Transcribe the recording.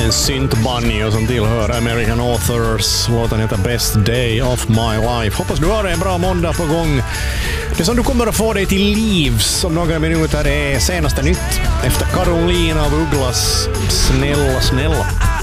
En syntbanjo som tillhör American Authors. Låten heter Best Day of My Life. Hoppas du har en bra måndag på gång. Det som du kommer att få dig till livs om några minuter är senaste nytt efter Carolina av Ugglas Snälla snälla.